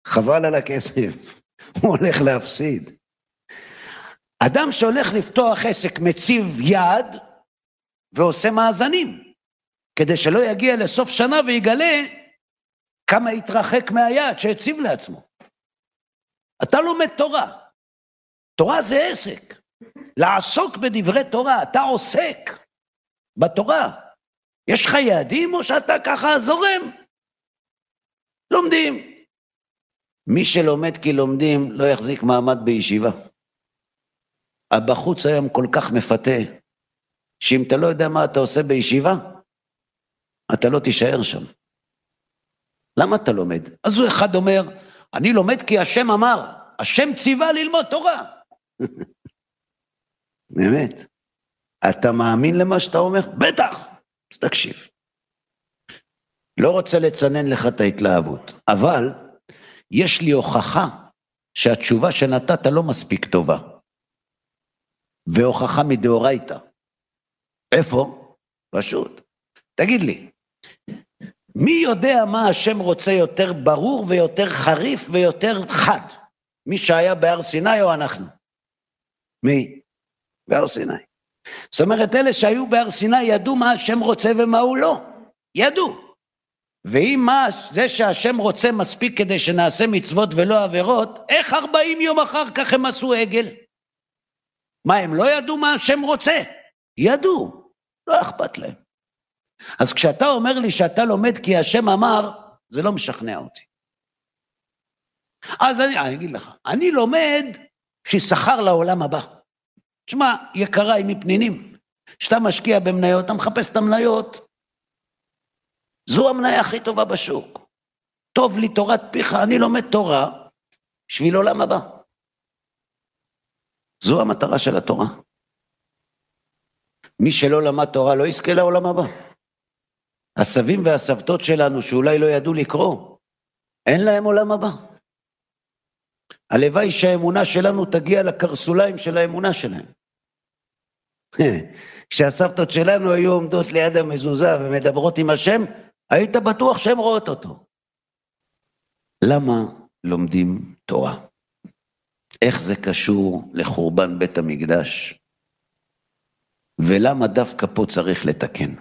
חבל על הכסף, הוא הולך להפסיד. אדם שהולך לפתוח עסק מציב יד ועושה מאזנים, כדי שלא יגיע לסוף שנה ויגלה כמה יתרחק מהיד שהציב לעצמו. אתה לומד תורה, תורה זה עסק, לעסוק בדברי תורה, אתה עוסק בתורה. יש לך יעדים או שאתה ככה זורם? לומדים. מי שלומד כי לומדים לא יחזיק מעמד בישיבה. הבחוץ היום כל כך מפתה, שאם אתה לא יודע מה אתה עושה בישיבה, אתה לא תישאר שם. למה אתה לומד? אז הוא אחד אומר, אני לומד כי השם אמר, השם ציווה ללמוד תורה. באמת, אתה מאמין למה שאתה אומר? בטח, אז תקשיב. לא רוצה לצנן לך את ההתלהבות, אבל יש לי הוכחה שהתשובה שנתת לא מספיק טובה. והוכחה מדאורייתא. איפה? פשוט. תגיד לי, מי יודע מה השם רוצה יותר ברור ויותר חריף ויותר חד? מי שהיה בהר סיני או אנחנו? מי? בהר סיני. זאת אומרת, אלה שהיו בהר סיני ידעו מה השם רוצה ומה הוא לא. ידעו. ואם מה זה שהשם רוצה מספיק כדי שנעשה מצוות ולא עבירות, איך 40 יום אחר כך הם עשו עגל? מה, הם לא ידעו מה השם רוצה? ידעו. לא אכפת להם. אז כשאתה אומר לי שאתה לומד כי השם אמר, זה לא משכנע אותי. אז אני אגיד לך, אני לומד ששכר לעולם הבא. תשמע, יקרה עם מפנינים. שאתה משקיע במניות, אתה מחפש את המניות. זו המניה הכי טובה בשוק. טוב לי תורת פיך, אני לומד תורה, בשביל עולם הבא. זו המטרה של התורה. מי שלא למד תורה לא יזכה לעולם הבא. הסבים והסבתות שלנו שאולי לא ידעו לקרוא, אין להם עולם הבא. הלוואי שהאמונה שלנו תגיע לקרסוליים של האמונה שלהם. כשהסבתות שלנו היו עומדות ליד המזוזה ומדברות עם השם, היית בטוח שהן רואות אותו. למה לומדים תורה? איך זה קשור לחורבן בית המקדש? ולמה דווקא פה צריך לתקן?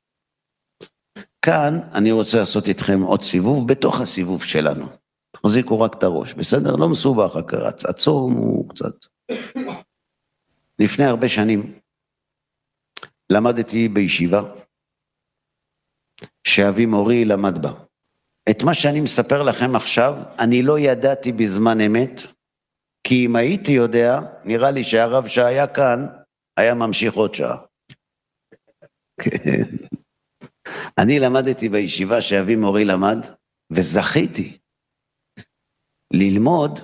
כאן אני רוצה לעשות איתכם עוד סיבוב בתוך הסיבוב שלנו. תחזיקו רק את הראש, בסדר? לא מסובך, הצום הוא קצת. לפני הרבה שנים למדתי בישיבה שאבי מורי למד בה. את מה שאני מספר לכם עכשיו, אני לא ידעתי בזמן אמת, כי אם הייתי יודע, נראה לי שהרב שהיה כאן, היה ממשיך עוד שעה. אני למדתי בישיבה שאבי מורי למד, וזכיתי ללמוד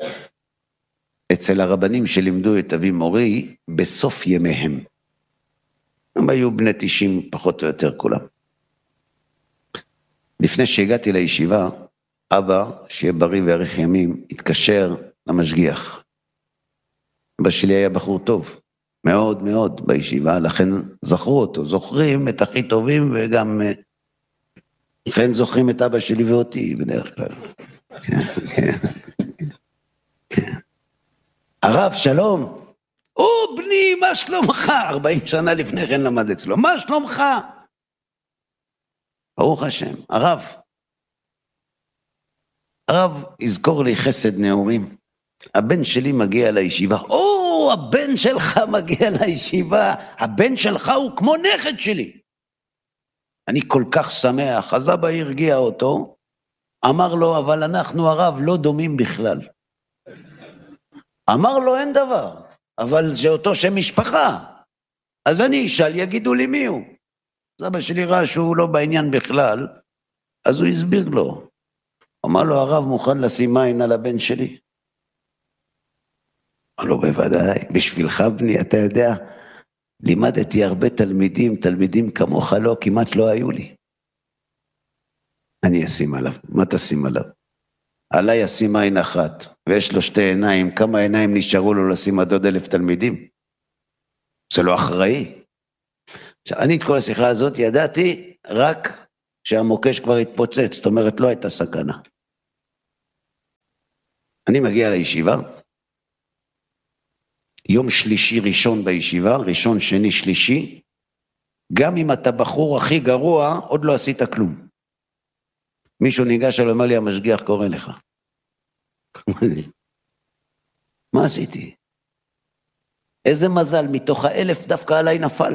אצל הרבנים שלימדו את אבי מורי בסוף ימיהם. הם היו בני 90 פחות או יותר כולם. לפני שהגעתי לישיבה, אבא, שיהיה בריא וערך ימים, התקשר למשגיח. אבא שלי היה בחור טוב, מאוד מאוד בישיבה, לכן זכרו אותו, זוכרים את הכי טובים וגם לכן זוכרים את אבא שלי ואותי בדרך כלל. הרב שלום, בני, מה שלומך? 40 שנה לפני כן למד אצלו, מה שלומך? ברוך השם, הרב יזכור לי חסד נעורים, הבן שלי מגיע לישיבה, הבן שלך מגיע לישיבה, הבן שלך הוא כמו נכד שלי. אני כל כך שמח, אז אבא הרגיע אותו, אמר לו, אבל אנחנו הרב לא דומים בכלל. אמר לו, אין דבר, אבל זה אותו שם משפחה, אז אני אשאל, יגידו לי מי הוא. אבא שלי ראה שהוא לא בעניין בכלל, אז הוא הסביר לו. אמר לו, הרב מוכן לשים עין על הבן שלי? אמר לו, בוודאי, בשבילך בני, אתה יודע, לימדתי הרבה תלמידים כמוך לא, כמעט לא היו לי. אני אשים עליו, מה תשים עליו? עליי אשים עין אחת, ויש לו 2 עיניים, כמה עיניים נשארו לו לשים עד עוד 1,000 תלמידים? זה לא אחראי. עכשיו, אני את כל השיחה הזאת ידעתי רק שהמוקש כבר התפוצץ, זאת אומרת לא הייתה סכנה. אני מגיע לישיבה, יום שלישי ראשון בישיבה, ראשון, שני, שלישי, גם אם אתה בחור הכי גרוע, עוד לא עשית כלום. מישהו ניגש אליו, אומר לי, המשגיח קורא לך. מה עשיתי? איזה מזל, מתוך 1,000 דווקא עליי נפל.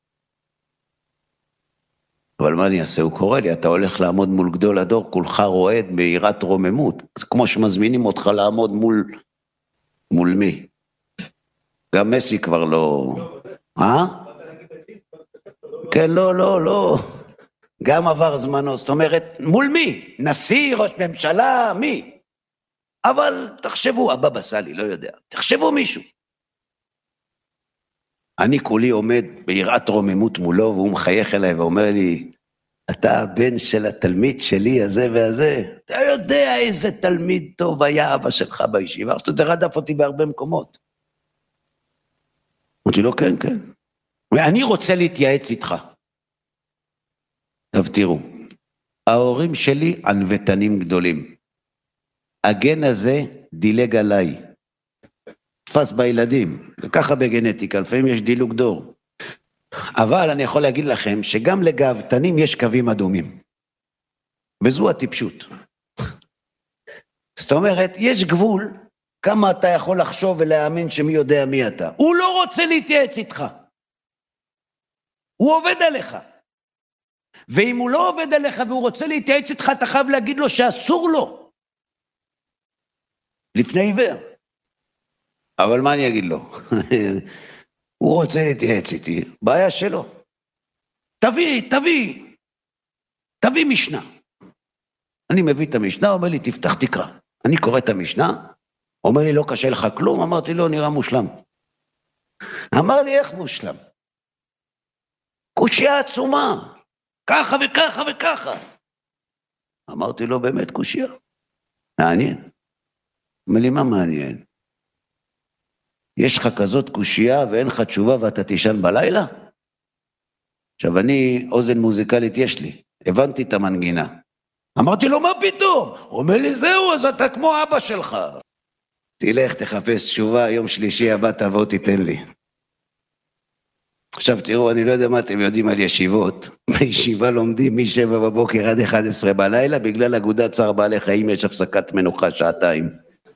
אבל מה אני אעשה? הוא קורא לי, אתה הולך לעמוד מול גדול הדור, כולך רועד ביראת רוממות, כמו שמזמינים אותך לעמוד מול מי? גם מסי כבר לא... כן, לא. גם עבר זמנו, זאת אומרת, מול מי? נשיא, ראש ממשלה, מי? אבל תחשבו, הבבא סאלי, לא יודע, תחשבו מישהו. אני כולי עומד ביראת רוממות מולו, והוא מחייך אליי ואומר לי, אתה הבן של התלמיד שלי, הזה והזה. אתה יודע איזה תלמיד טוב היה אבא שלך בישיבה, זה רדף אותי בהרבה מקומות. אמרתי לו, כן. ואני רוצה להתייעץ איתך. עכשיו תראו, ההורים שלי ענוותנים גדולים. הגן הזה דילג עליי. תפס בילדים, וככה בגנטיקה, לפעמים יש דילוג דור. אבל אני יכול להגיד לכם שגם לגאוותנים יש קווים אדומים. וזו הטיפשות. זאת אומרת, יש גבול כמה אתה יכול לחשוב ולהאמין שמי יודע מי אתה. הוא לא רוצה להתייעץ איתך. הוא עובד עליך. ואם הוא לא עובד עליך והוא רוצה להתייעץ איתך, אתה חייב להגיד לו שאסור לו. לפני עיוור. אבל מה אני אגיד לו? הוא רוצה להתייעץ איתי, בעיה שלו. תביא משנה. אני מביא את המשנה, אומר לי, תפתח תקרא. אני קורא את המשנה, אומר לי, לא קשה לך כלום, אמרתי לו, נראה מושלם. אמר לי, איך מושלם? קושיה עצומה, ככה וככה. אמרתי לו, באמת קושיה. מעניין. אומר לי, מה מעניין? יש לך כזאת קושיה ואין לך תשובה ואתה תישן בלילה? עכשיו אני, אוזן מוזיקלית יש לי, הבנתי את המנגינה. אמרתי לו, מה פתאום? הוא אומר לי, זהו, אז אתה כמו אבא שלך. תלך, תחפש תשובה, יום שלישי הבא תבוא תיתן לי. עכשיו תראו, אני לא יודע מה אתם יודעים על ישיבות. בישיבה לומדים מ-7 בבוקר עד 11 בלילה, בגלל אגודת צער בעלי חיים יש הפסקת מנוחה 2 שעות.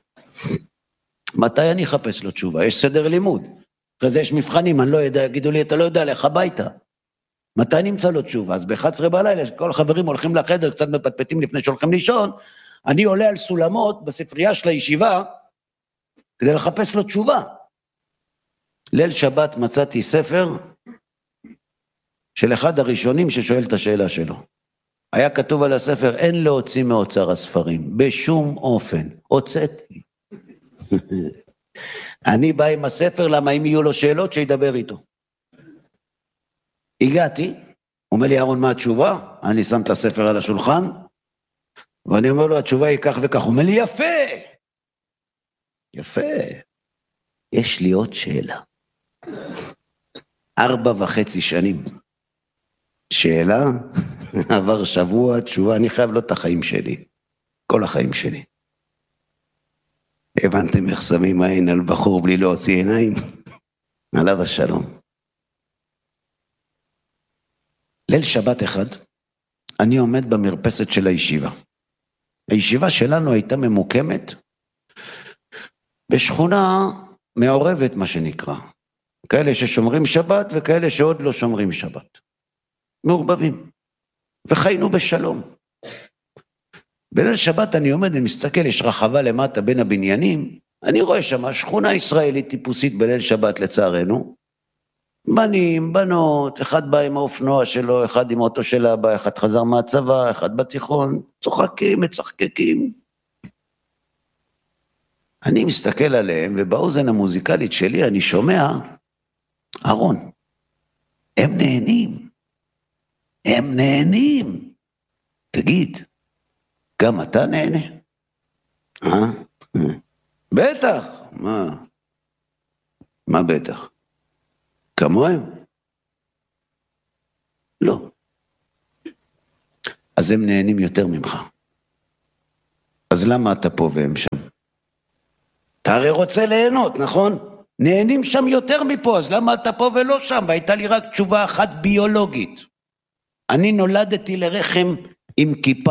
מתי אני אחפש לו תשובה? יש סדר לימוד. אחרי זה יש מבחנים, אני לא יודע, יגידו לי, אתה לא יודע, לך הביתה. מתי נמצא לו תשובה? אז ב-11 בלילה, כל החברים הולכים לחדר, קצת מפטפטים לפני שהולכים לישון, אני עולה על סולמות בספרייה של הישיבה, כדי לחפש לו תשובה. ליל שבת מצאתי ספר, של אחד הראשונים ששואל את השאלה שלו. היה כתוב על הספר, אין להוציא מאוצר הספרים, בשום אופן. הוצאתי. אני בא עם הספר, למה אם יהיו לו שאלות, שידבר איתו. הגעתי, הוא אומר לי, אהרון, מה התשובה? אני שם את הספר על השולחן, ואני אומר לו, התשובה היא כך וכך. הוא אומר לי, יפה. יש לי עוד שאלה. 4.5 שנים. שאלה, עבר שבוע, תשובה, אני חייב לו את החיים שלי. כל החיים שלי. הבנתם איך שמים עין על בחור בלי להוציא עיניים? עליו השלום. ליל שבת אחד, אני עומד במרפסת של הישיבה. הישיבה שלנו הייתה ממוקמת בשכונה מעורבת, מה שנקרא. כאלה ששומרים שבת וכאלה שעוד לא שומרים שבת. מעורבבים. וחיינו בשלום. בליל שבת אני עומד ומסתכל, יש רחבה למטה בין הבניינים, אני רואה שם שכונה ישראלית טיפוסית בליל שבת לצערנו, בנים, בנות, אחד בא עם האופנוע שלו, אחד עם אוטו של אבא, אחד חזר מהצבא, אחד בתיכון, צוחקים, מצחקקים. אני מסתכל עליהם, ובאוזן המוזיקלית שלי אני שומע, אהרון, הם נהנים. תגיד, גם אתה נהנה? בטח. מה בטח? כמוהם? לא. אז הם נהנים יותר ממך. אז למה אתה פה והם שם? אתה הרי רוצה ליהנות, נכון? נהנים שם יותר מפה, אז למה אתה פה ולא שם? והייתה לי רק תשובה אחת ביולוגית. אני נולדתי לרחם עם כיפה.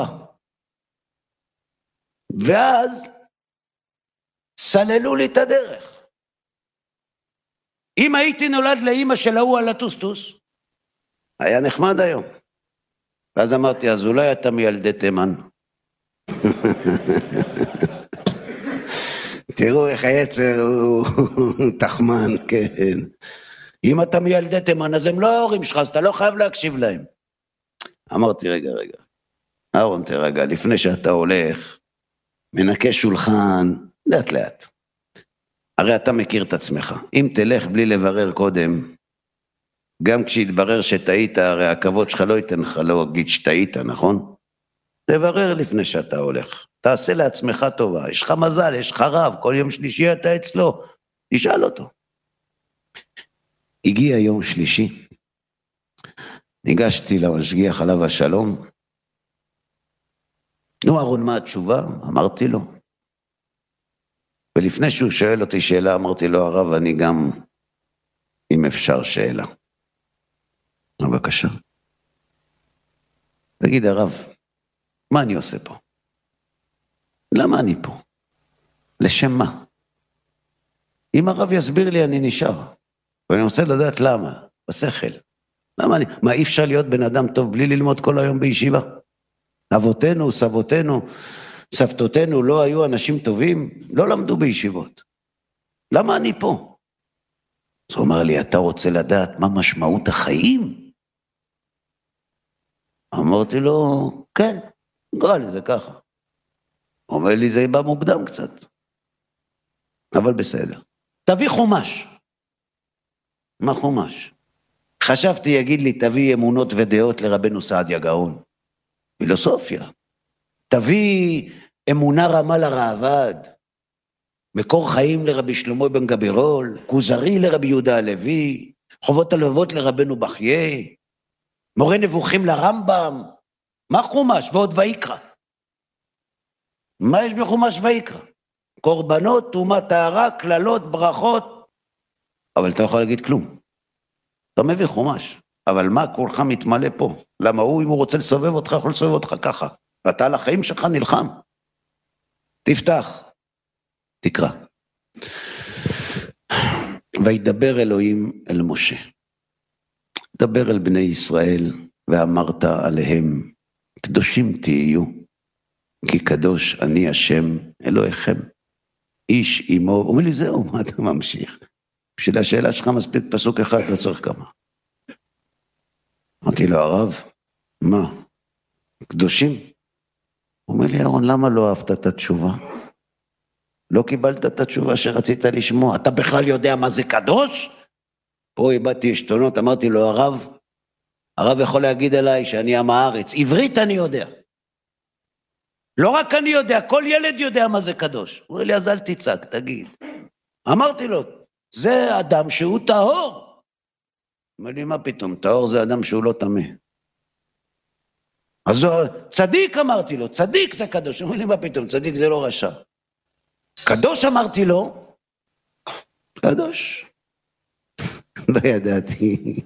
ואז סללו לי את הדרך. אם הייתי נולד לאמא של ההוא על הטוסטוס, היה נחמד היום. ואז אמרתי, אז אולי אתה מילדי תימן. תראו איך היצר הוא תחמן, כן. אם אתה מילדי תימן, אז הם לא ההורים שלך, אז אתה לא חייב להקשיב להם. אמרתי, רגע. אהרון, תרגע, לפני שאתה הולך, מנקה שולחן, לאט. הרי אתה מכיר את עצמך. אם תלך בלי לברר קודם, גם כשיתברר שטעית, הרי הכבוד שלך לא ייתן לך להגיד שטעית, נכון? תברר לפני שאתה הולך. תעשה לעצמך טובה. יש לך מזל, יש לך רב, כל יום שלישי אתה אצלו. תשאל אותו. הגיע יום שלישי, ניגשתי למשגיח עליו השלום. נו, אהרון, מה התשובה? אמרתי לו. ולפני שהוא שואל אותי שאלה, אמרתי לו, הרב, אני גם, אם אפשר שאלה. בבקשה. תגיד, הרב, מה אני עושה פה? למה אני פה? לשם מה? אם הרב יסביר לי, אני נשאר. ואני רוצה לדעת למה, בשכל. למה אני? מה, אי אפשר להיות בן אדם טוב בלי ללמוד כל היום בישיבה? אבותינו, סבותינו, סבתותינו לא היו אנשים טובים, לא למדו בישיבות. למה אני פה? אז הוא אמר לי, אתה רוצה לדעת מה משמעות החיים? אמרתי לו, כן, נראה לי זה ככה. הוא אומר לי, זה בא מוקדם קצת. אבל בסדר. תביא חומש. מה חומש? חשבתי, יגיד לי, תביא אמונות ודעות לרבנו סעדיה גאון. פילוסופיה. תביא אמונה רמה לרעבד. מקור חיים לרבי שלמה בן גבירול. כוזרי לרבי יהודה הלוי. חובות הלבבות לרבנו בחייה. מורה נבוכים לרמב"ם. מה חומש? ועוד ויקרא. מה יש בחומש ויקרא? קורבנות, תרומה, טהרה, כללות, ברכות. אבל אתה לא יכול להגיד כלום. אתה מביא חומש. אבל מה כולך מתמלא פה? למה הוא, אם הוא רוצה לסובב אותך, יכול לסובב אותך ככה. ואתה על החיים שלך נלחם. תפתח. תקרא. וידבר אלוהים אל משה. דבר אל בני ישראל, ואמרת עליהם, קדושים תהיו, כי קדוש אני השם אלוהיכם. איש עמו, הוא אומר לי, זהו, מה אתה ממשיך? בשביל השאלה שלך מספיק פסוק אחד, לא צריך כמה. אמרתי לו, הרב, מה? קדושים? הוא אומר לי, אהרון, למה לא אהבת את התשובה? לא קיבלת את התשובה שרצית לשמוע. אתה בכלל יודע מה זה קדוש? פה איבדתי עשתונות, אמרתי לו, הרב יכול להגיד עליי שאני עם הארץ. עברית אני יודע. לא רק אני יודע, כל ילד יודע מה זה קדוש. הוא אומר לי, אז אל תצעק, תגיד. אמרתי לו, זה אדם שהוא טהור. הוא אומר לי, מה פתאום? טהור זה אדם שהוא לא טמא. אז צדיק אמרתי לו, צדיק זה קדוש. הוא אומר לי, מה פתאום? צדיק זה לא רשע. קדוש אמרתי לו, קדוש. לא ידעתי.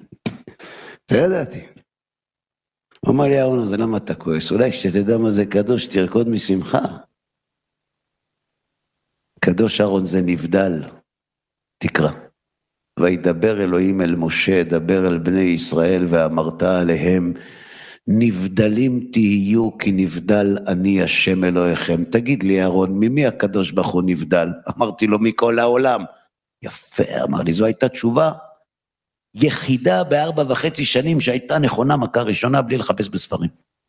הוא אמר לי, אהרון, אז למה אתה כועס? אולי שתדע מה זה קדוש, תרקוד משמחה. קדוש אהרון זה נבדל. תקרא. וידבר אלוהים אל משה, דבר אל בני ישראל, ואמרת עליהם, נבדלים תהיו, כי נבדל אני השם אלוהיכם. תגיד לי, אהרון, ממי הקדוש ברוך הוא נבדל? אמרתי לו, מכל העולם. יפה, אמר לי, זו הייתה תשובה יחידה ב4.5 שנים שהייתה נכונה מכה ראשונה בלי לחפש בספרים.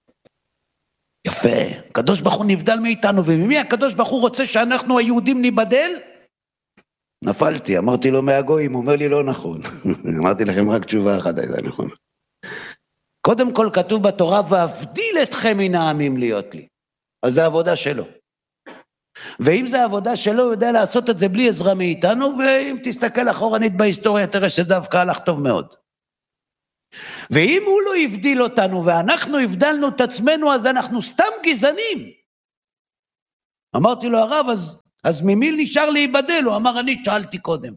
יפה, הקדוש ברוך הוא נבדל מאיתנו, וממי הקדוש ברוך הוא רוצה שאנחנו היהודים ניבדל? נפלתי, אמרתי לו מהגויים, הוא אומר לי לא נכון. אמרתי לכם רק תשובה אחת הייתה נכון. קודם כל כתוב בתורה, ואבדיל אתכם מן העמים להיות לי. אז זה העבודה שלו. ואם זה העבודה שלו, הוא יודע לעשות את זה בלי עזרה מאיתנו, ואם תסתכל אחורנית בהיסטוריה, תראה שדווקא הלך טוב מאוד. ואם הוא לא הבדיל אותנו, ואנחנו הבדלנו את עצמנו, אז אנחנו סתם גזענים. אמרתי לו, הרב, אז אז ממי נשאר להיבדל? הוא אמר, אני שאלתי קודם.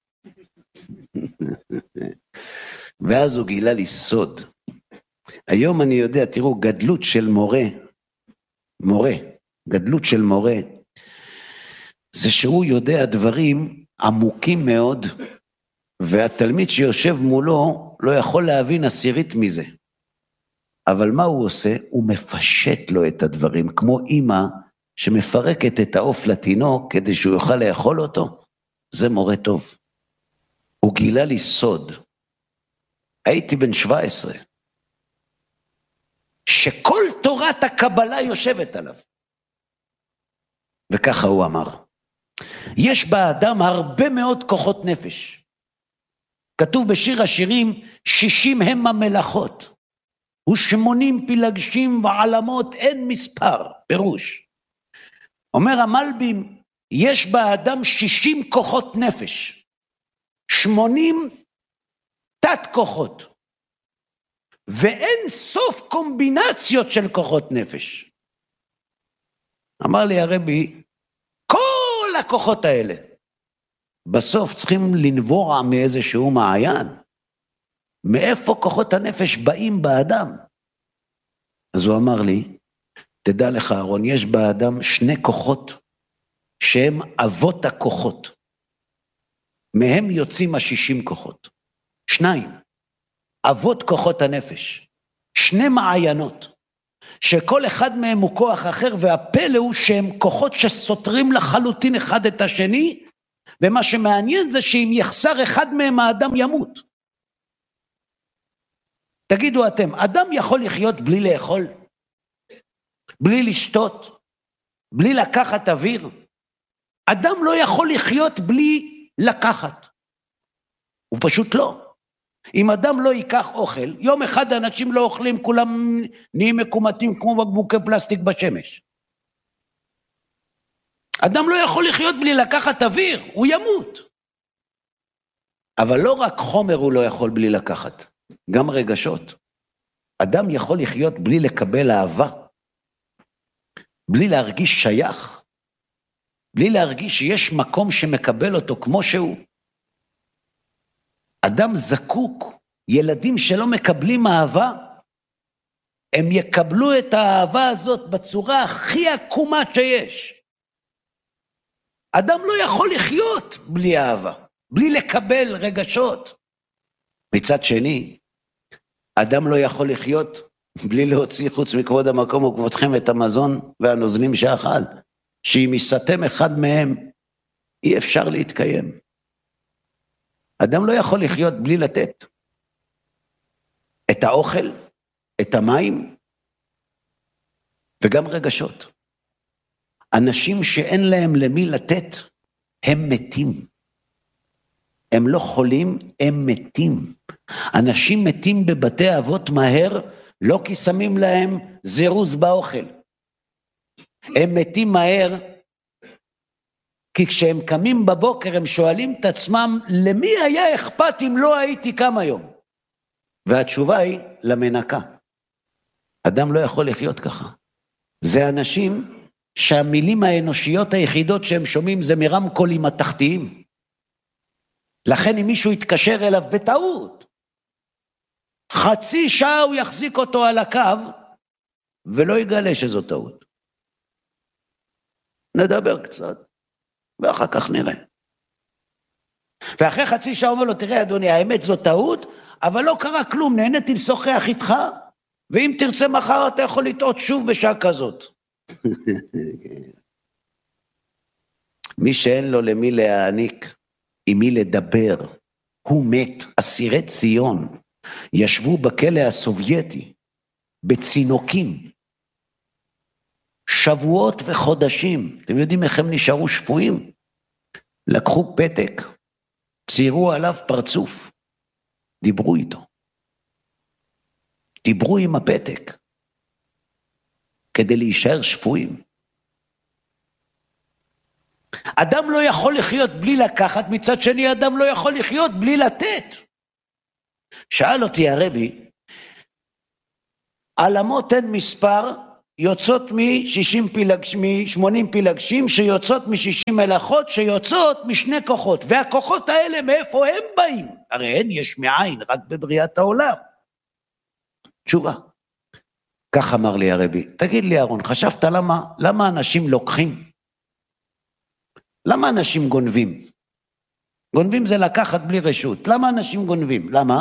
ואז הוא גילה לי סוד. היום אני יודע, תראו, גדלות של גדלות של מורה, זה שהוא יודע דברים עמוקים מאוד, והתלמיד שיושב מולו לא יכול להבין עשירית מזה. אבל מה הוא עושה? הוא מפשט לו את הדברים, כמו אמא שמפרקת את העוף לתינוק כדי שהוא יוכל לאכול אותו. זה מורה טוב. הוא גילה לי סוד. הייתי בן 17, שכל תורת הקבלה יושבת עליו. וככה הוא אמר, יש באדם הרבה מאוד כוחות נפש. כתוב בשיר השירים, 60 הם המלאכות, ו80 פילגשים ועלמות אין מספר, פירוש. אומר המלבים, יש באדם 60 כוחות נפש, 80 תת כוחות, ואין סוף קומבינציות של כוחות נפש. אמר לי הרבי, כל הכוחות האלה, בסוף צריכים לנבוע מאיזשהו מעיין. מאיפה כוחות הנפש באים באדם? אז הוא אמר לי, תדע לך אהרון, יש באדם 2 כוחות, שהם אבות הכוחות. מהם יוצאים 60 כוחות. 2, אבות כוחות הנפש. 2 מעיינות. שכל אחד מהם הוא כוח אחר, והפלא הוא שהם כוחות שסותרים לחלוטין אחד את השני, ומה שמעניין זה שאם יחסר אחד מהם האדם ימות. תגידו אתם, אדם יכול לחיות בלי לאכול? בלי לשתות? בלי לקחת אוויר? אדם לא יכול לחיות בלי לקחת. הוא פשוט לא. אם אדם לא ייקח אוכל, יום אחד אנשים לא אוכלים, כולם נהיים מקומטים כמו בקבוקי פלסטיק בשמש. אדם לא יכול לחיות בלי לקחת אוויר, הוא ימות. אבל לא רק חומר הוא לא יכול בלי לקחת, גם רגשות. אדם יכול לחיות בלי לקבל אהבה, בלי להרגיש שייך, בלי להרגיש שיש מקום שמקבל אותו כמו שהוא. אדם זקוק, ילדים שלא מקבלים אהבה, הם יקבלו את האהבה הזאת בצורה הכי עקומה שיש. אדם לא יכול לחיות בלי אהבה, בלי לקבל רגשות. מצד שני, אדם לא יכול לחיות בלי להוציא חוץ מכבוד המקום וכבודכם את המזון והנוזלים שאכל, שאם יסתם אחד מהם, אי אפשר להתקיים. אדם לא יכול לחיות בלי לתת את האוכל, את המים, וגם רגשות. אנשים שאין להם למי לתת, הם מתים. הם לא חולים, הם מתים. אנשים מתים בבתי אבות מהר, לא כי שמים להם זירוז באוכל. הם מתים מהר, כי כשהם קמים בבוקר הם שואלים את עצמם, למי היה אכפת אם לא הייתי קם היום? והתשובה היא, למנקה. אדם לא יכול לחיות ככה. זה אנשים שהמילים האנושיות היחידות שהם שומעים זה מרמקולים התחתיים. לכן אם מישהו יתקשר אליו בטעות, חצי שעה הוא יחזיק אותו על הקו, ולא יגלה שזו טעות. נדבר קצת, ואחר כך נראה. ואחרי חצי שעה אומר לו, תראה אדוני, האמת זו טעות, אבל לא קרה כלום, נהניתי לשוחח איתך, ואם תרצה מחר אתה יכול לטעות שוב בשעה כזאת. מי שאין לו למי להעניק, עם מי לדבר, הוא מת. אסירי ציון ישבו בכלא הסובייטי, בצינוקים, שבועות וחודשים. אתם יודעים איך הם נשארו שפויים? לקחו פתק, ציירו עליו פרצוף, דיברו איתו. דיברו עם הפתק, כדי להישאר שפויים. אדם לא יכול לחיות בלי לקחת, מצד שני אדם לא יכול לחיות בלי לתת. שאל אותי הרבי, עלמות אין מספר יוצאות מ-80 פילגשים, שיוצאות מ-60 מלאכות, שיוצאות משני כוחות, והכוחות האלה מאיפה הם באים? הרי אין יש מאין, רק בבריאת העולם. תשובה. כך אמר לי הרבי, תגיד לי אהרון, חשבת למה אנשים לוקחים? למה אנשים גונבים? גונבים זה לקחת בלי רשות. למה אנשים גונבים? למה?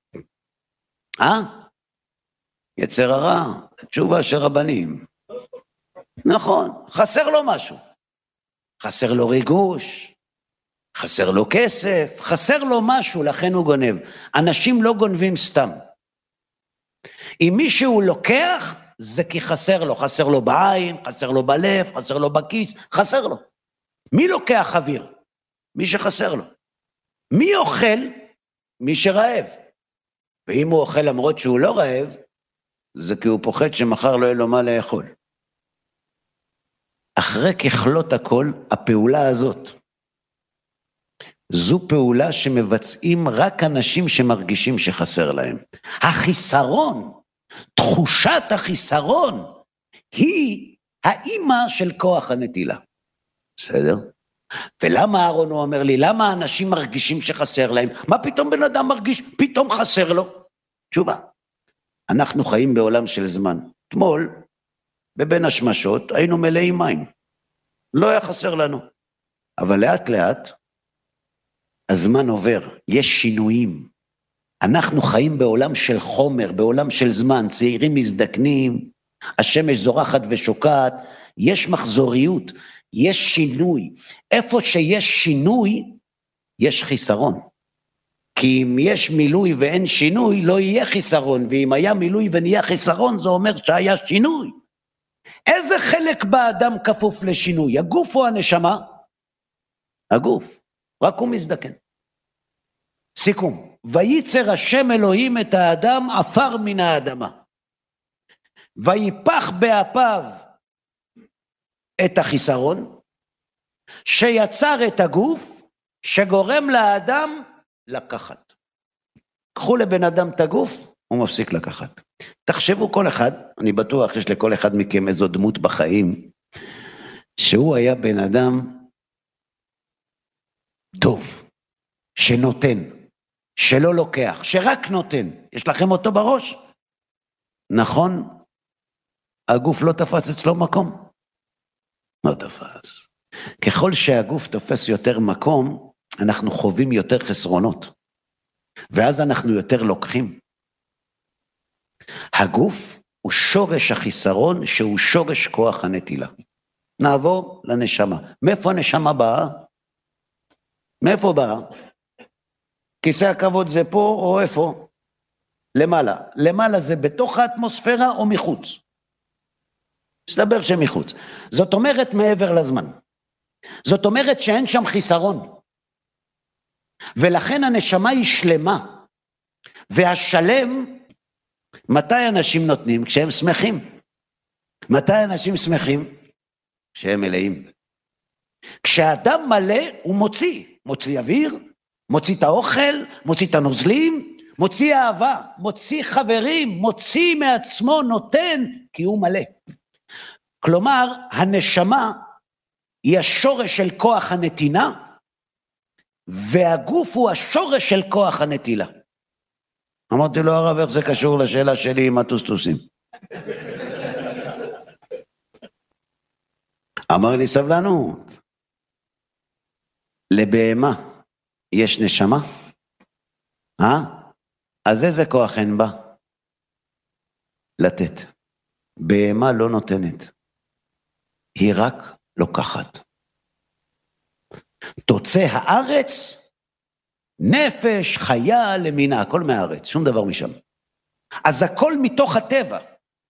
יצר הרע, תשובה של רבנים. נכון, חסר לו משהו. חסר לו ריגוש, חסר לו כסף, חסר לו משהו, לכן הוא גונב. אנשים לא גונבים סתם. אם מישהו לוקח, זה כי חסר לו בעין, חסר לו בלב, חסר לו בכיס, חסר לו. מי לוקח אוויר? מי שחסר לו. מי אוכל? מי שרעב. ואם הוא אוכל למרות שהוא לא רעב, זה כי הוא פוחד שמחר לא יהיה לו מה לאכול. אחרי ככלות הכל, הפעולה הזאת, זו פעולה שמבצעים רק אנשים שמרגישים שחסר להם. החיסרון, תחושת החיסרון, היא האמא של כוח הנטילה. בסדר? ולמה אהרון הוא אומר לי, למה אנשים מרגישים שחסר להם? מה פתאום בן אדם מרגיש? פתאום חסר לו. תשובה. אנחנו חיים בעולם של זמן. אתמול, בבין השמשות, היינו מלאים מים. לא היה חסר לנו. אבל לאט לאט, הזמן עובר, יש שינויים. אנחנו חיים בעולם של חומר, בעולם של זמן, צעירים מזדקנים, השמש זורחת ושוקעת, יש מחזוריות, יש שינוי. איפה שיש שינוי, יש חיסרון. כי אם יש מילוי ואין שינוי, לא יהיה חיסרון, ואם היה מילוי ונהיה חיסרון, זה אומר שהיה שינוי. איזה חלק באדם כפוף לשינוי? הגוף או הנשמה? הגוף, רק הוא מזדקן. סיכום, וייצר השם אלוהים את האדם עפר מן האדמה, ויפח באפיו את החיסרון, שיצר את הגוף, שגורם לאדם לקחת. קחו לבן אדם את הגוף, הוא מפסיק לקחת. תחשבו כל אחד, אני בטוח יש לכל אחד מכם איזו דמות בחיים, שהוא היה בן אדם טוב, שנותן, שלא לוקח, שרק נותן. יש לכם אותו בראש? נכון? הגוף לא תפס אצלו מקום? לא תפס. ככל שהגוף תופס יותר מקום, אנחנו חווים יותר חסרונות. ואז אנחנו יותר לוקחים. הגוף הוא שורש החיסרון, שהוא שורש כוח הנטילה. נעבור לנשמה. מאיפה הנשמה באה? מאיפה באה? כיסא הכבוד זה פה או איפה? למעלה. למעלה זה בתוך האטמוספירה או מחוץ? מסתבר שמחוץ. זאת אומרת מעבר לזמן. זאת אומרת שאין שם חיסרון. ולכן הנשמה היא שלמה. והשלם, מתי אנשים נותנים? כשהם שמחים. מתי אנשים שמחים? כשהם מלאים. כשאדם מלא הוא מוציא אוויר, מוציא את האוכל, מוציא את הנוזלים, מוציא אהבה, מוציא חברים, מוציא מעצמו, נותן, כי הוא מלא. כלומר, הנשמה היא השורש של כוח הנתינה, והגוף הוא השורש של כוח הנטילה. אמרתי לו, הרב, איך זה קשור לשאלה שלי עם הטוסטוסים? אמר לי, סבלנות. לבהמה יש נשמה? אז איזה כוח אין בה? לתת. בהמה לא נותנת. היא רק לוקחת. תוצא הארץ, נפש, חיה, למינה, הכל מהארץ, שום דבר משם. אז הכל מתוך הטבע.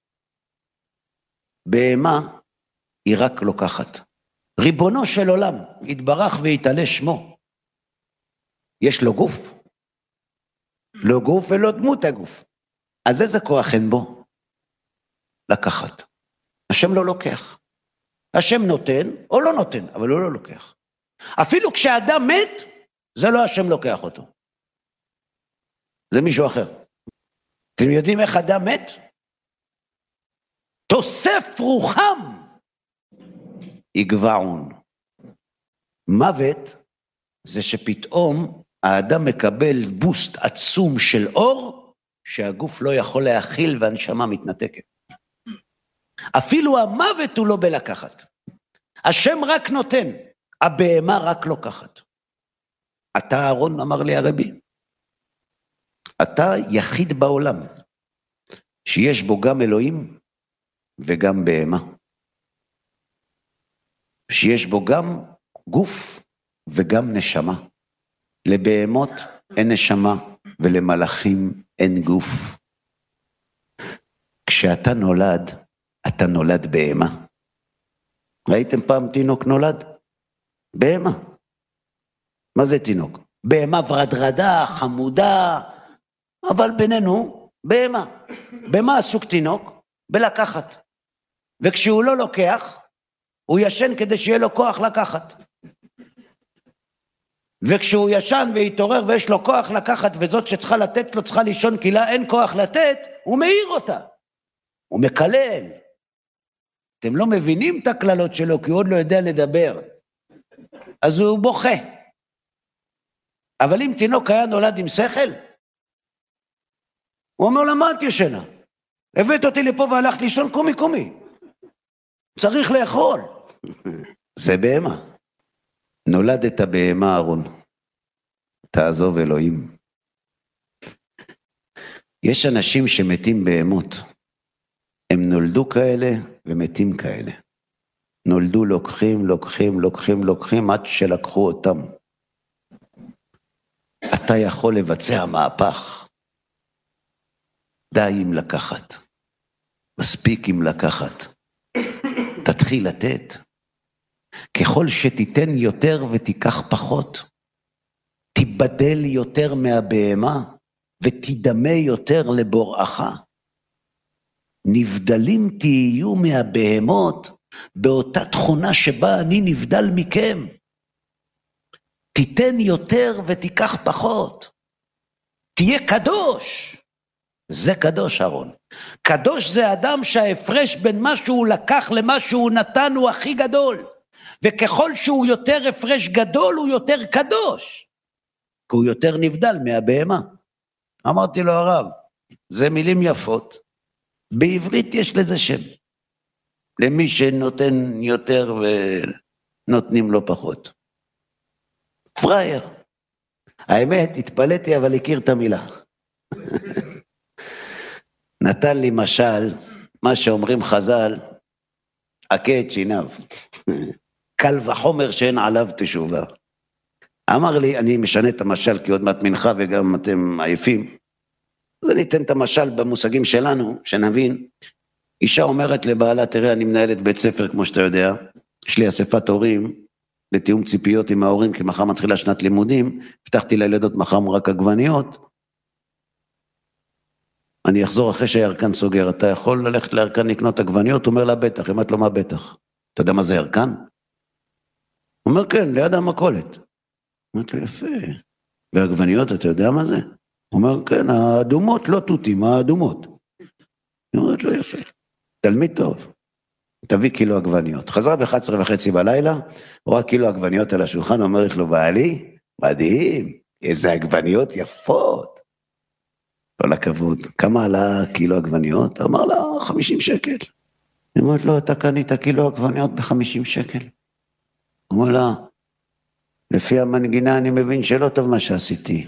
בהמה היא רק לוקחת. ריבונו של עולם, יתברך ויתעלה שמו. יש לו גוף? לא גוף ולא דמות הגוף. אז איזה כוח אין בו? לקחת. השם לא לוקח. השם נותן או לא נותן, אבל הוא לא לוקח. אפילו כשאדם מת, זה לא השם לוקח אותו. זה מישהו אחר. אתם יודעים איך אדם מת? תוסף רוחם יגבעון. מוות זה שפתאום האדם מקבל בוסט עצום של אור, שהגוף לא יכול להכיל והנשמה מתנתקת. אפילו המוות הוא לא בלקחת. השם רק נותן, הבהמה רק לוקחת. אתה אהרון, אמר לי הרבי, אתה יחיד בעולם, שיש בו גם אלוהים וגם בהמה. שיש בו גם גוף וגם נשמה. לבהמות אין נשמה ולמלאכים אין גוף. כשאתה נולד, אתה נולד בהמה. ראיתם פעם תינוק נולד? בהמה. מה זה תינוק? בהמה ורדרדה, חמודה, אבל בינינו, בהמה. במה עסוק תינוק? בלקחת. וכשהוא לא לוקח, הוא ישן כדי שיהיה לו כוח לקחת. וכשהוא ישן והתעורר ויש לו כוח לקחת, וזאת שצריכה לתת לו צריכה לישון כי לה אין כוח לתת, הוא מאיר אותה. הוא מקלל. אתם לא מבינים את הכללות שלו, כי הוא עוד לא יודע לדבר. אז הוא בוכה. אבל אם תינוק היה נולד עם שכל, הוא אומר לה, מה את ישנה? הבאת אותי לפה והלכת לישון, קומי, קומי. צריך לאכול. זה בהמה. נולדת בהמה אהרון. תעזוב אלוהים. יש אנשים שמתים בהמות. הם נולדו כאלה ומתים כאלה. נולדו לוקחים עד שלקחו אותם. אתה יכול לבצע מהפך. די אם לקחת. מספיק אם לקחת. תתחיל לתת. ככל שתיתן יותר ותיקח פחות, תיבדל יותר מהבהמה ותדמה יותר לבוראך. נבדלים תהיו מהבהמות באותה תכונה שבה אני נבדל מכם. תיתן יותר ותיקח פחות. תהיה קדוש. זה קדוש אהרון. קדוש זה אדם שההפרש בין מה שהוא לקח למה שהוא נתן הוא הכי גדול. וככל שהוא יותר הפרש גדול הוא יותר קדוש. כי הוא יותר נבדל מהבהמה. אמרתי לו הרב, זה מילים יפות. בעברית יש לזה שם. למי שנותן יותר ונותנים לו פחות. פרייר. האמת, התפלאתי אבל הכיר את המילה. נתן לי משל, מה שאומרים חז"ל, הכה את שיניו. קל וחומר שאין עליו תשובה. אמר לי, אני משנה את המשל כי עוד מעט מנחה וגם אתם עייפים. אז אני אתן את המשל במושגים שלנו, שנבין. אישה אומרת לבעלה, תראה, אני מנהלת בית ספר כמו שאתה יודע, יש לי אספת הורים, לתיאום ציפיות עם ההורים, כי מחר מתחילה שנת לימודים, הבטחתי לילדות מחר רק עגבניות, אני אחזור אחרי שהירקן סוגר, אתה יכול ללכת לירקן לקנות עגבניות? הוא אומר לה בטח, אמרת לו מה בטח? אתה יודע מה זה ירקן? הוא אומר כן, ליד המכולת. אמרת לו יפה, והעגבניות אתה יודע מה זה? הוא אומר כן, האדומות לא תותים, האדומות. אמרת לו יפה, תלמיד טוב, תביא קילו עגבניות. חזרה ב-11:30 בלילה, רואה קילו עגבניות על השולחן, אומרת לו בעלי, מדהים, איזה עגבניות יפות. כל הכבוד, כמה עלה קילו עגבניות? אמר לה, 50 שקל. היא אומרת לו, אתה קנית קילו עגבניות ב-50 שקל. הוא אומר לה, לפי המנגינה אני מבין שלא טוב מה שעשיתי.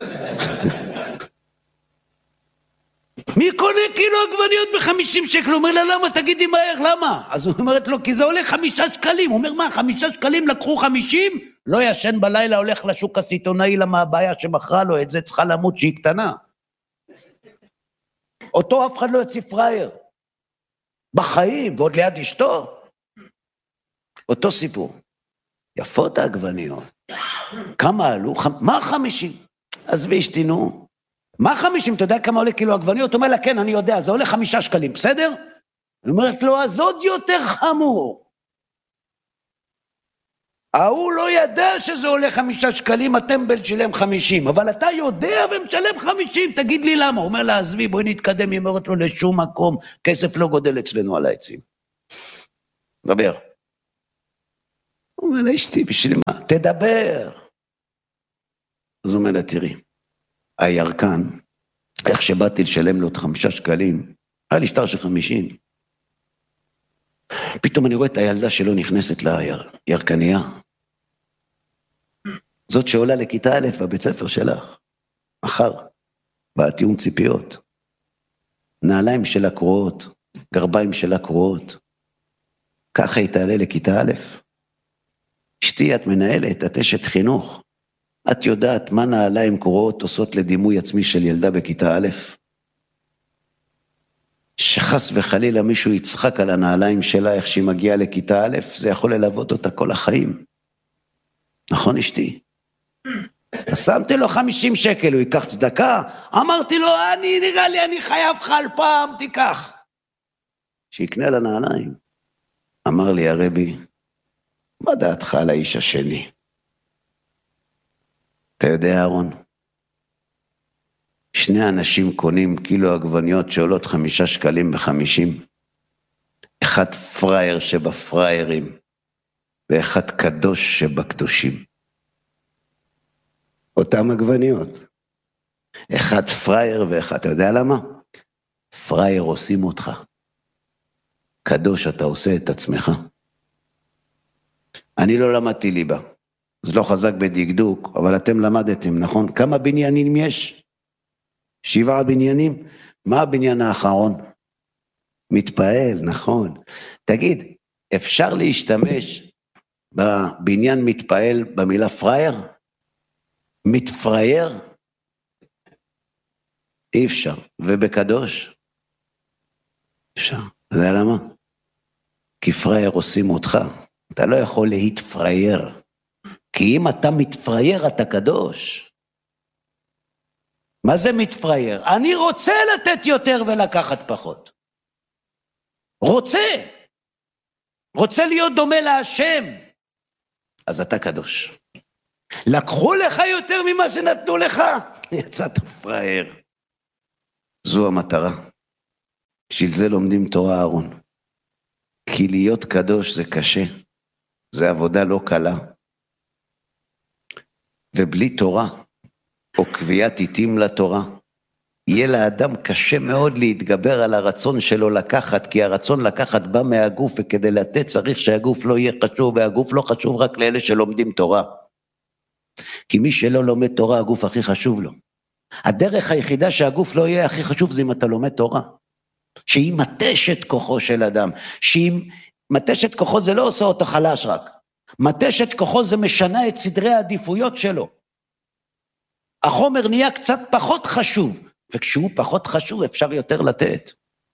מי קונה קילו עגבניות ב-50 שקל? הוא אומר לה, למה? תגידי מהר, למה? אז הוא אומרת לו, כי זה עולה 5 שקלים. הוא אומר, מה, 5 שקלים לקחו 50? לא ישן בלילה, הולך לשוק הסיטונאי, למה הבעיה שמכרה לו את זה, צריכה למות שהיא קטנה. אותו אף אחד לא יוציא פרייר. בחיים, ועוד ליד אשתו. אותו סיפור. יפות העגבניות. כמה עלו? מה 50? אז וישתינו. מה 50? אתה יודע כמה עולה קילו עגבניות? הוא אומר לה, כן, אני יודע, זה עולה 5 שקלים, בסדר? היא אומרת לו, אז עוד יותר חמור. ההוא לא ידע שזה עולה 5 שקלים, הטמבל שילם 50, אבל אתה יודע ומשלם 50, תגיד לי למה. הוא אומר לה, עזבי, בואי נתקדם, היא אומרת לו לשום מקום, כסף לא גודל אצלנו על העצים. דבר. הוא אומר לה, אשתי, בשביל מה? תדבר. אז הוא אומר לה, תראי, הירקן, איך שבאתי לשלם לו את 5 שקלים, היה לי שטר של 50. פתאום אני רואה את הילדה שלו נכנסת לירקניה. זאת שעולה לכיתה א' בבית ספר שלך. מחר, בתיאום ציפיות. נעליים שלה קרועות, גרביים שלה קרועות. ככה היא תעלה לכיתה א'. אשתי, את מנהלת, את אשת חינוך. את יודעת מה נעליים קרועות עושות לדימוי עצמי של ילדה בכיתה א'? שחס וחלילה מישהו יצחק על הנעליים שלה איך שהיא מגיעה לכיתה א', זה יכול ללוות אותה כל החיים. נכון אשתי? אז שמתי לו 50 שקל, הוא ייקח צדקה, אמרתי לו, נראה לי, אני חייב לך על פעם, תיקח. שיקנה לנעליים. אמר לי הרבי, מה דעתך על האיש השני? אתה יודע אהרון? 2 אנשים קונים קילו עגבניות שעולות 5 שקלים ב50, אחד פרייר שבפריירים, ואחד קדוש שבקדושים. אותם עגבניות. אחד פרייר ואחד, אתה יודע למה? פרייר עושים אותך. קדוש אתה עושה את עצמך. אני לא למדתי ליבה, אז לא חזק בדקדוק, אבל אתם למדתם, נכון? כמה בניינים יש? 7 בניינים? מה הבניין האחרון? מתפעל, נכון. תגיד, אפשר להשתמש בבניין מתפעל במילה פרייר? מתפרייר? אי אפשר. ובקדוש? אפשר. אתה יודע למה? כי פרייר עושים אותך. אתה לא יכול להתפרייר. כי אם אתה מתפרייר, אתה קדוש. מה זה מתפרייר? אני רוצה לתת יותר ולקחת פחות. רוצה להיות דומה להשם. אז אתה קדוש. לקחו לך יותר ממה שנתנו לך, יצאת פרייר. זו המטרה. בשביל זה לומדים תורה אהרון. כי להיות קדוש זה קשה. זה עבודה לא קלה. ובלי תורה, או קביעת עיתים לתורה, יהיה לאדם קשה מאוד להתגבר על הרצון שלו לקחת, כי הרצון לקחת בא מהגוף, וכדי לתת צריך שהגוף לא יהיה חשוב, והגוף לא חשוב רק לאלה שלומדים תורה. כי מי שלא לומד תורה, הגוף הכי חשוב לו. הדרך היחידה שהגוף לא יהיה הכי חשוב, זה אם אתה לומד תורה. שהיא מתשת כוחו של אדם. שהיא מתשת כוחו זה לא עושה אותו חלש רק. מתשת כוחו זה משנה את סדרי העדיפויות שלו. החומר נהיה קצת פחות חשוב, וכשהוא פחות חשוב אפשר יותר לתת.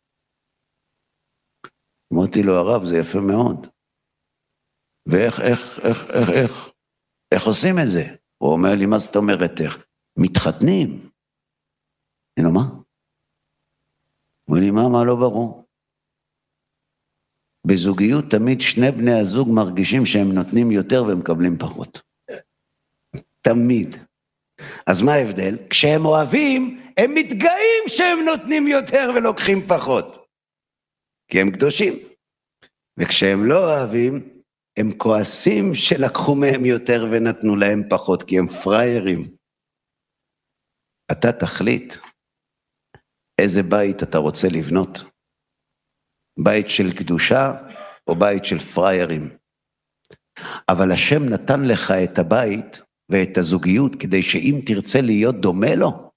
אמרתי לו, הרב, זה יפה מאוד. ואיך עושים את זה? הוא אומר לי, מה זאת אומרת איך? מתחתנים. אני אומר, מה? הוא אומר לי, מה לא ברור? בזוגיות תמיד 2 בני הזוג מרגישים שהם נותנים יותר והם מקבלים פחות. תמיד. אז מה ההבדל? כשהם אוהבים, הם מתגאים שהם נותנים יותר ולוקחים פחות. כי הם קדושים. וכשהם לא אוהבים, הם כועסים שלקחו מהם יותר ונתנו להם פחות, כי הם פריירים. אתה תחליט איזה בית אתה רוצה לבנות. בית של קדושה או בית של פריירים. אבל השם נתן לך את הבית ואת הזוגיות כדי שאם תרצה להיות דומה לו,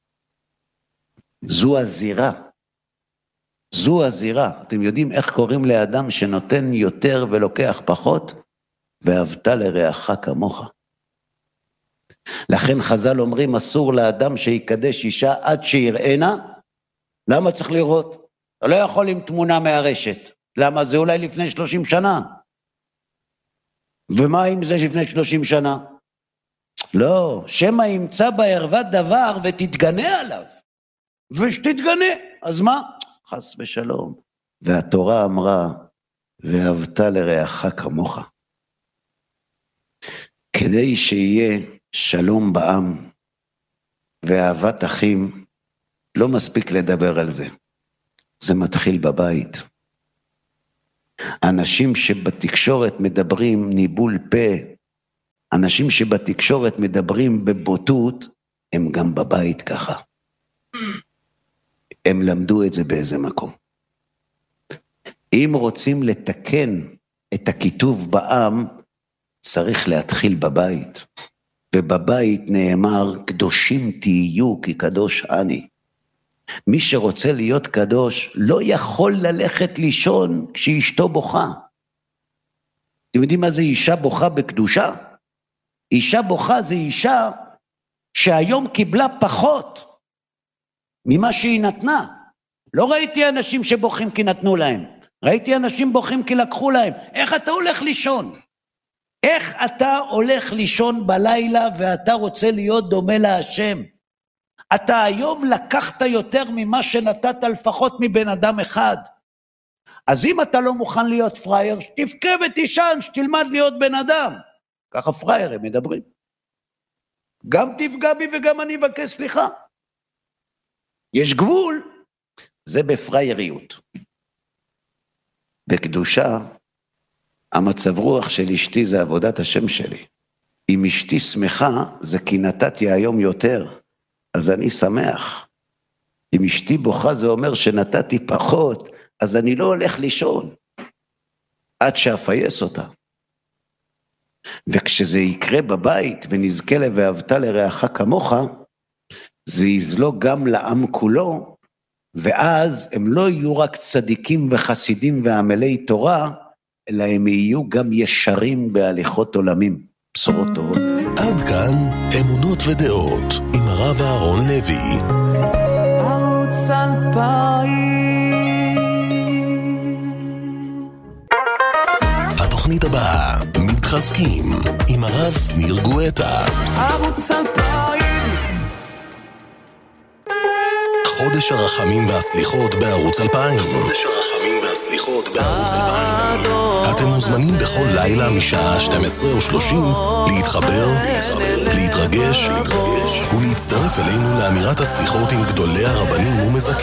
זו הזירה. זו הזירה. אתם יודעים איך קוראים לאדם שנותן יותר ולוקח פחות? ואהבת לרעך כמוך. לכן חז"ל אומרים, אסור לאדם שיקדש אישה עד שיראנה. למה צריך לראות? אתה לא יכול עם תמונה מהרשת. למה? זה אולי לפני 30 שנה. ומה אם זה לפני 30 שנה? לא, שמא ימצא בערווה דבר ותתגנה עליו. ושתתגנה. אז מה? חס ושלום. והתורה אמרה, ואהבת לרעך כמוך. כדי שיהיה שלום בעם ואהבת אחים, לא מספיק לדבר על זה. זה מתחיל בבית. אנשים שבתקשורת מדברים ניבול פה, אנשים שבתקשורת מדברים בבוטות, הם גם בבית ככה. הם למדו את זה באיזה מקום. אם רוצים לתקן את הכיתוב בעם, צריך להתחיל בבית. ובבית נאמר, קדושים תהיו כי קדוש אני. מי שרוצה להיות קדוש לא יכול ללכת לישון כשאשתו בוכה. אתם יודעים מה זה אישה בוכה בקדושה? אישה בוכה זה אישה שהיום קיבלה פחות ממה שהיא נתנה. לא ראיתי אנשים שבוכים כי נתנו להם. ראיתי אנשים בוכים כי לקחו להם. איך אתה הולך לישון? איך אתה הולך לישון בלילה ואתה רוצה להיות דומה להשם? אתה היום לקחת יותר ממה שנתת לפחות מבן אדם אחד. אז אם אתה לא מוכן להיות פרייר, שתבכה ותישן, שתלמד להיות בן אדם. ככה פרייר הם מדברים. גם תפגע בי וגם אני אבקש סליחה. יש גבול, זה בפרייריות. בקדושה, המצב רוח של אשתי זה עבודת השם שלי. אם אשתי שמחה, זה כי נתתי היום יותר, אז אני שמח. אם אשתי בוכה, זה אומר שנתתי פחות, אז אני לא הולך לישון, עד שאפייס אותה. וכשזה יקרה בבית, ונזכה ל"ואהבת לרעך כמוך", זה יזלוג גם לעם כולו, ואז הם לא יהיו רק צדיקים וחסידים ועמלי תורה, אלא הם יהיו גם ישרים בהליכות עולמים. בשורות טובות. עד כאן אמונות ודעות עם הרב אהרון לוי. ערוץ 2000. התוכנית הבאה, מתחזקים עם הרב שניר גואטה. ערוץ 2000. חודש הרחמים והסליחות בערוץ 2000. חודש הרחמים והסליחות בערוץ 2000. אתם מוזמנים בכל לילה משעה 12:30 להתחבר, להתרגש ולהצטרף אלינו לאמירת הסליחות עם גדולי הרבנים ומזכים.